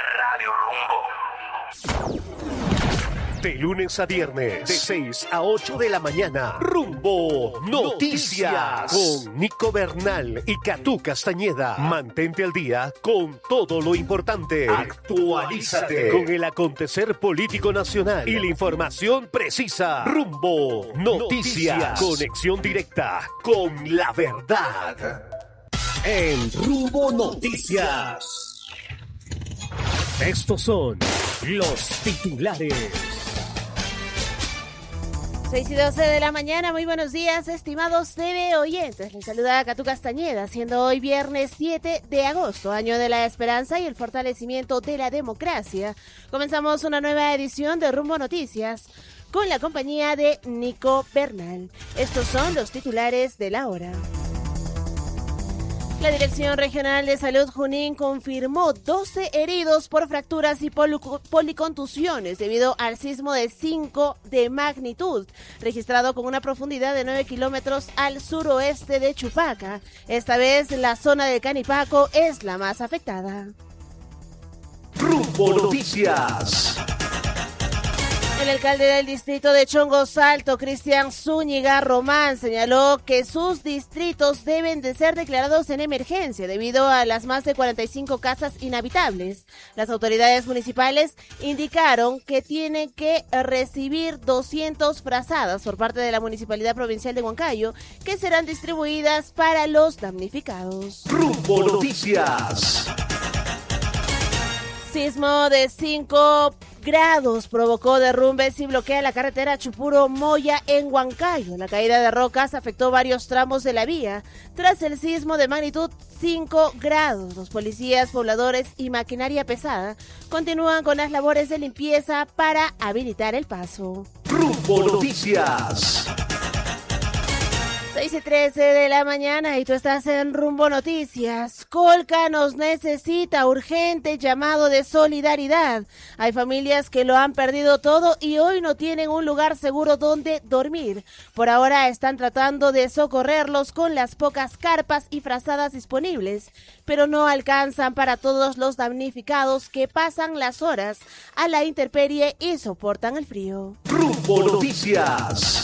Radio Rumbo. De lunes a viernes, de 6 a 8 de la mañana, Rumbo Noticias, con Nico Bernal y Catú Castañeda. Mantente al día con todo lo importante. Actualízate con el acontecer político nacional y la información precisa. Rumbo Noticias, conexión directa con la verdad. En Rumbo Noticias, estos son los titulares. 6:12 de la mañana, muy buenos días, estimados TV oyentes. Les saluda Catú Castañeda, siendo hoy viernes 7 de agosto, año de la esperanza y el fortalecimiento de la democracia. Comenzamos una nueva edición de Rumbo Noticias con la compañía de Nico Bernal. Estos son los titulares de la hora. La Dirección Regional de Salud Junín confirmó 12 heridos por fracturas y policontusiones debido al sismo de 5 de magnitud, registrado con una profundidad de 9 kilómetros al suroeste de Chupaca. Esta vez la zona del Canipaco es la más afectada. Rumbo Noticias. El alcalde del distrito de Chongos Alto, Cristian Zúñiga Román, señaló que sus distritos deben de ser declarados en emergencia debido a las más de 45 casas inhabitables. Las autoridades municipales indicaron que tienen que recibir 200 frazadas por parte de la Municipalidad Provincial de Huancayo, que serán distribuidas para los damnificados. Rumbo Noticias. Sismo de 5 grados provocó derrumbes y bloquea la carretera Chupuro-Moya en Huancayo. La caída de rocas afectó varios tramos de la vía. Tras el sismo de magnitud 5 grados, los policías, pobladores y maquinaria pesada continúan con las labores de limpieza para habilitar el paso. Rumbo Noticias. 6:13 de la mañana y tú estás en Rumbo Noticias. Colca nos necesita, urgente llamado de solidaridad. Hay familias que lo han perdido todo y hoy no tienen un lugar seguro donde dormir. Por ahora están tratando de socorrerlos con las pocas carpas y frazadas disponibles, pero no alcanzan para todos los damnificados que pasan las horas a la intemperie y soportan el frío. Rumbo Noticias.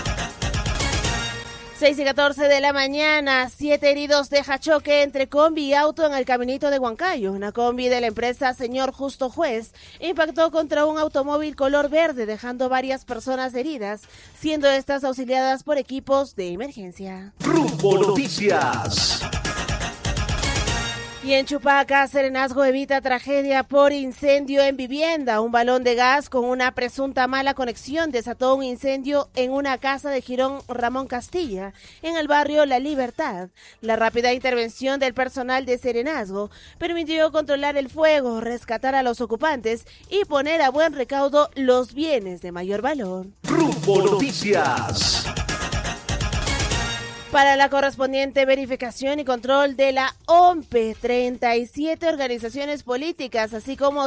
6:14 de la mañana, 7 heridos deja choque entre combi y auto en el caminito de Huancayo. Una combi de la empresa Señor Justo Juez impactó contra un automóvil color verde, dejando varias personas heridas, siendo estas auxiliadas por equipos de emergencia. Rumbo Noticias. Y en Chupaca, Serenazgo evita tragedia por incendio en vivienda. Un balón de gas con una presunta mala conexión desató un incendio en una casa de Girón Ramón Castilla, en el barrio La Libertad. La rápida intervención del personal de Serenazgo permitió controlar el fuego, rescatar a los ocupantes y poner a buen recaudo los bienes de mayor valor. Rumbo Noticias. Para la correspondiente verificación y control de la OMPE, 37 organizaciones políticas, así como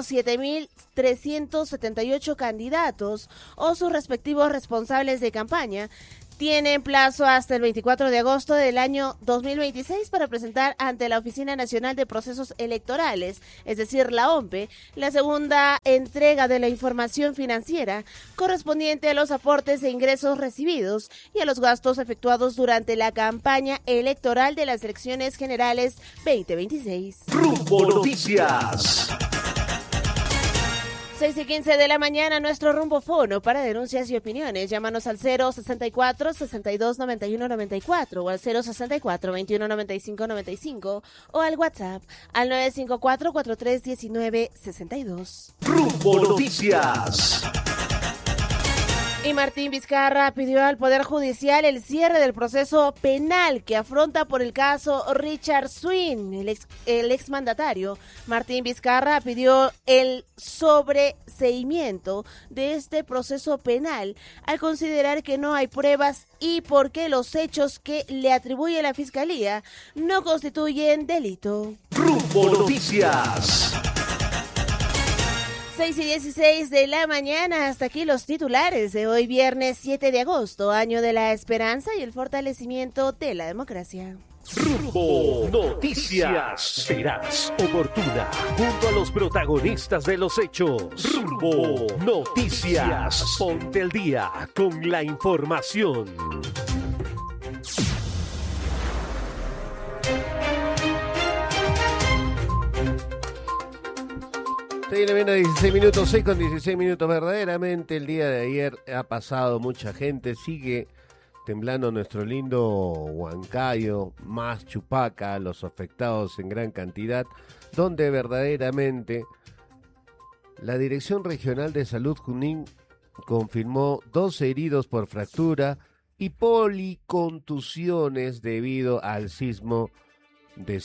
7.378 candidatos o sus respectivos responsables de campaña, tienen plazo hasta el 24 de agosto del año 2026 para presentar ante la Oficina Nacional de Procesos Electorales, es decir, la OMPE, la segunda entrega de la información financiera correspondiente a los aportes e ingresos recibidos y a los gastos efectuados durante la campaña electoral de las elecciones generales 2026. Rumbo Noticias. 6:15 de la mañana, nuestro rumbofono para denuncias y opiniones. Llámanos al 064-6291-94 o al 064-2195-95 o al WhatsApp al 954-4319-62. Rumbo Noticias. Y Martín Vizcarra pidió al Poder Judicial el cierre del proceso penal que afronta por el caso Richard Swing, el exmandatario. Martín Vizcarra pidió el sobreseimiento de este proceso penal al considerar que no hay pruebas y porque los hechos que le atribuye la Fiscalía no constituyen delito. Rumbo Noticias. 6:16 de la mañana, hasta aquí los titulares de hoy viernes 7 de agosto, año de la esperanza y el fortalecimiento de la democracia. Rumbo Noticias. Veraz, oportuna, junto a los protagonistas de los hechos. Rumbo Noticias. Ponte al día con la información. Sí, le viene a 16 minutos, 6 con 16 minutos. Verdaderamente el día de ayer ha pasado mucha gente, sigue temblando nuestro lindo Huancayo, más Chupaca, los afectados en gran cantidad, donde verdaderamente la Dirección Regional de Salud Junín confirmó 12 heridos por fractura y policontusiones debido al sismo de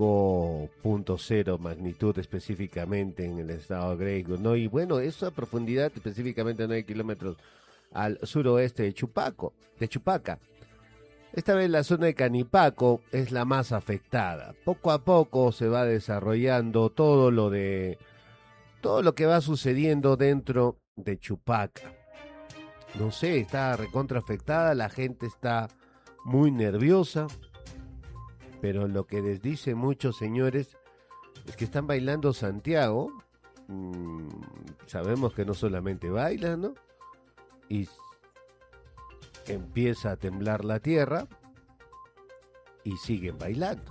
5.0 magnitud específicamente en el estado de Grego, ¿no? Y bueno, esa profundidad específicamente 9 kilómetros al suroeste de Chupaca. Esta vez la zona de Canipaco es la más afectada. Poco a poco se va desarrollando todo lo que va sucediendo dentro de Chupaca. No sé, está recontra afectada, la gente está muy nerviosa. Pero lo que les dice muchos señores es que están bailando Santiago. Sabemos que no solamente bailan, ¿no? Y empieza a temblar la tierra y siguen bailando.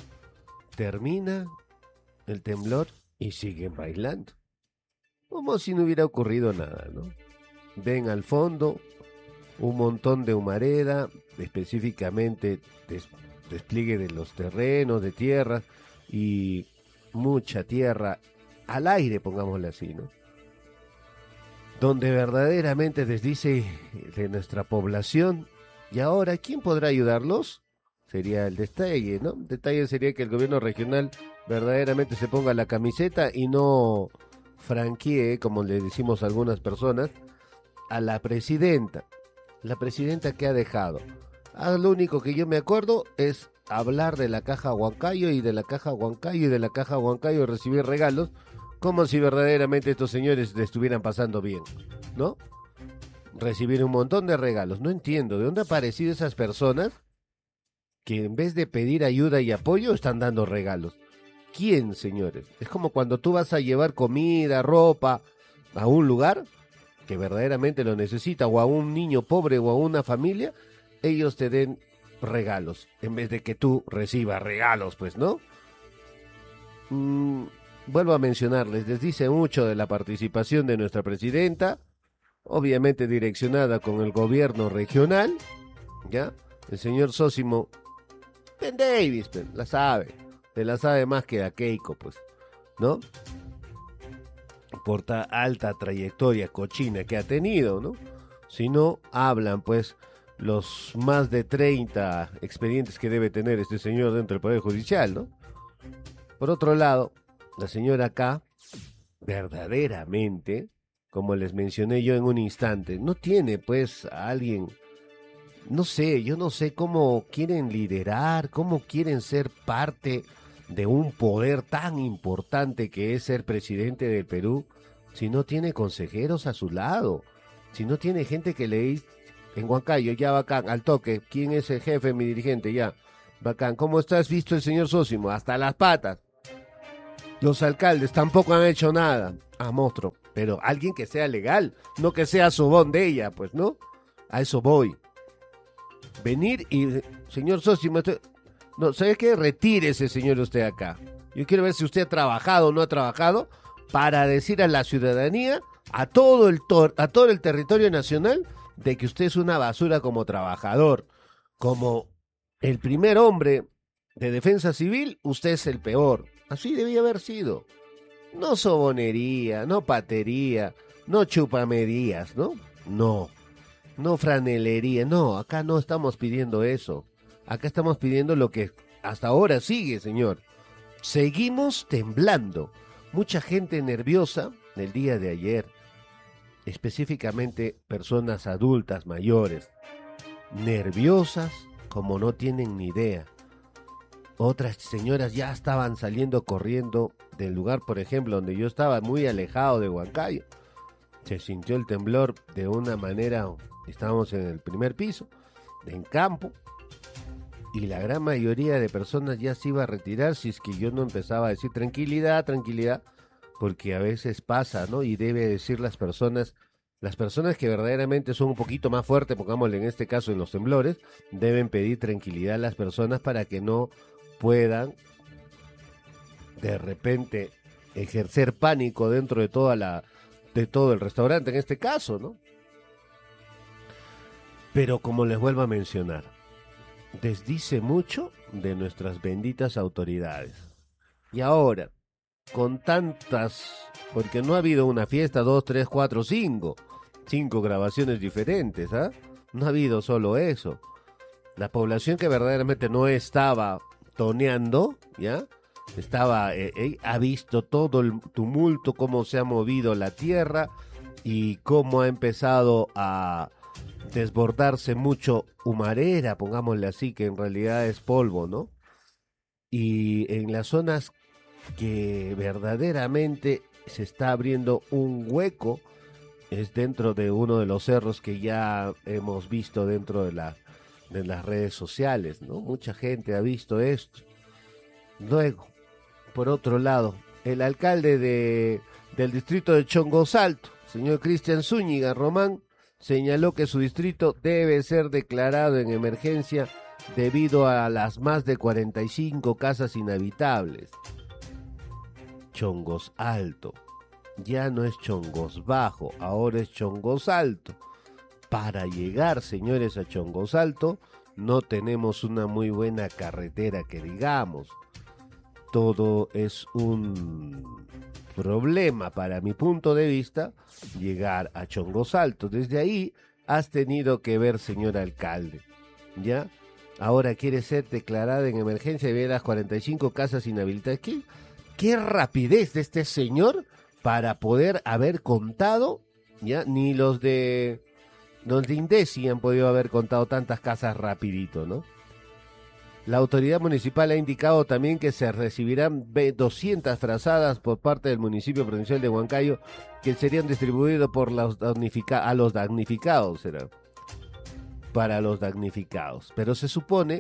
Termina el temblor y siguen bailando. Como si no hubiera ocurrido nada, ¿no? Ven al fondo un montón de humareda, específicamente despliegue de los terrenos, de tierra y mucha tierra al aire, pongámosle así, ¿no? Donde verdaderamente les dice de nuestra población, y ahora, ¿quién podrá ayudarlos? Sería el detalle, ¿no? El detalle sería que el gobierno regional verdaderamente se ponga la camiseta y no franquee, como le decimos a algunas personas, a la presidenta. La presidenta que ha dejado. Lo único que yo me acuerdo es hablar de la caja Huancayo y de la caja Huancayo y de la caja Huancayo recibir regalos, como si verdaderamente estos señores le estuvieran pasando bien, ¿no? Recibir un montón de regalos. No entiendo, ¿de dónde han aparecido esas personas que en vez de pedir ayuda y apoyo están dando regalos? ¿Quién, señores? Es como cuando tú vas a llevar comida, ropa a un lugar que verdaderamente lo necesita, o a un niño pobre o a una familia, ellos te den regalos, en vez de que tú recibas regalos, pues, ¿no? Vuelvo a mencionarles, les dice mucho de la participación de nuestra presidenta, obviamente direccionada con el gobierno regional, ¿ya? El señor Sósimo Ben Davis, se la sabe más que a Keiko, pues, ¿no? Por alta trayectoria cochina que ha tenido, ¿no? Si no, hablan, pues, los más de 30 expedientes que debe tener este señor dentro del Poder Judicial, ¿no? Por otro lado, la señora acá, verdaderamente, como les mencioné yo en un instante, no tiene, pues, a alguien, no sé, yo no sé cómo quieren liderar, cómo quieren ser parte de un poder tan importante que es ser presidente del Perú, si no tiene consejeros a su lado, si no tiene gente que le dice, en Huancayo, ya bacán, al toque, ¿quién es el jefe, mi dirigente? Ya, bacán, ¿cómo estás visto el señor Sósimo? Hasta las patas. Los alcaldes tampoco han hecho nada, a monstruo, pero alguien que sea legal, no que sea sobón de ella, pues, ¿no? A eso voy. Venir y, señor Sósimo, no, ¿sabe qué? Retírese, señor, usted acá. Yo quiero ver si usted ha trabajado o no ha trabajado para decir a la ciudadanía, a todo el territorio nacional, de que usted es una basura como trabajador, como el primer hombre de defensa civil, usted es el peor. Así debía haber sido. No sobonería, no patería, no chupamerías, ¿no? No franelería, no, acá no estamos pidiendo eso. Acá estamos pidiendo lo que hasta ahora sigue, señor. Seguimos temblando. Mucha gente nerviosa el día de ayer. Específicamente personas adultas, mayores, nerviosas como no tienen ni idea. Otras señoras ya estaban saliendo corriendo del lugar, por ejemplo, donde yo estaba, muy alejado de Huancayo. Se sintió el temblor de una manera, estábamos en el primer piso, en campo, y la gran mayoría de personas ya se iba a retirar si es que yo no empezaba a decir tranquilidad, tranquilidad, porque a veces pasa, ¿no? Y debe decir las personas que verdaderamente son un poquito más fuertes, pongámosle en este caso en los temblores, deben pedir tranquilidad a las personas para que no puedan de repente ejercer pánico dentro de todo el restaurante en este caso, ¿no? Pero como les vuelvo a mencionar, desdice mucho de nuestras benditas autoridades. Y ahora, con tantas, porque no ha habido una fiesta, 2, 3, 4, 5 grabaciones diferentes, ¿ah? No ha habido solo eso. La población que verdaderamente no estaba toneando, ¿ya? Ha visto todo el tumulto, cómo se ha movido la tierra y cómo ha empezado a desbordarse mucho humarera, pongámosle así, que en realidad es polvo, ¿no? Y en las zonas que verdaderamente se está abriendo un hueco es dentro de uno de los cerros que ya hemos visto dentro de las redes sociales, ¿no? Mucha gente ha visto esto. Luego, por otro lado, el alcalde del distrito de Chongosalto, señor Cristian Zúñiga Román, señaló que su distrito debe ser declarado en emergencia debido a las más de 45 casas inhabitables. Chongos Alto. Ya no es Chongos Bajo, ahora es Chongos Alto. Para llegar, señores, a Chongos Alto, no tenemos una muy buena carretera que digamos. Todo es un problema, para mi punto de vista, llegar a Chongos Alto. Desde ahí has tenido que ver, señor alcalde, ¿ya? Ahora quiere ser declarada en emergencia debido a las 45 casas inhabilitadas. ¿Qué rapidez de este señor para poder haber contado, ¿ya? Ni los de Indesi han podido haber contado tantas casas rapidito, ¿no? La autoridad municipal ha indicado también que se recibirán 200 frazadas por parte del municipio provincial de Huancayo que serían distribuidos por a los damnificados, será para los damnificados. Pero se supone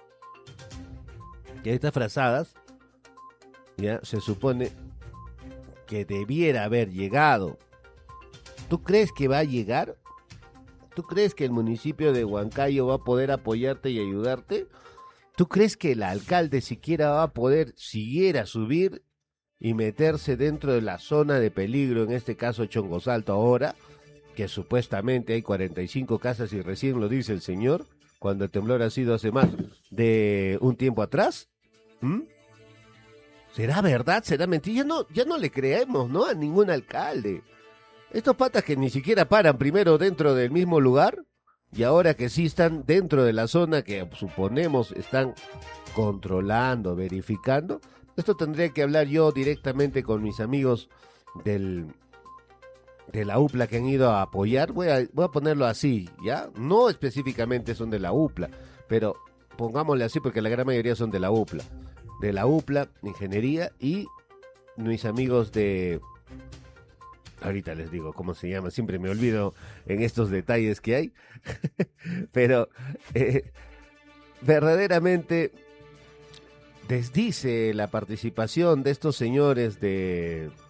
que estas frazadas, ya se supone que debiera haber llegado. ¿Tú crees que va a llegar? ¿Tú crees que el municipio de Huancayo va a poder apoyarte y ayudarte? ¿Tú crees que el alcalde siquiera va a poder siquiera subir y meterse dentro de la zona de peligro, en este caso Chongos Alto ahora, que supuestamente hay 45 casas y recién lo dice el señor, cuando el temblor ha sido hace más de un tiempo atrás? ¿Será verdad? ¿Será mentira? Ya no le creemos, ¿no? A ningún alcalde. Estos patas que ni siquiera paran primero dentro del mismo lugar, y ahora que sí están dentro de la zona que suponemos están controlando, verificando, esto tendría que hablar yo directamente con mis amigos de la UPLA que han ido a apoyar. Voy a ponerlo así, ¿ya? No específicamente son de la UPLA, pero pongámosle así porque la gran mayoría son de la UPLA. De la UPLA, Ingeniería, y mis amigos de... Ahorita les digo cómo se llama, siempre me olvido en estos detalles que hay, pero verdaderamente desdice la participación de estos señores de